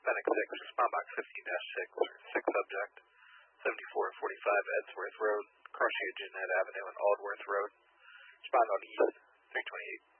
Fennec 6, respond box 15-6, 6 subject, 7445 Edsworth Road, crossing Jeanette Avenue and Aldworth Road. Respond on east, 328.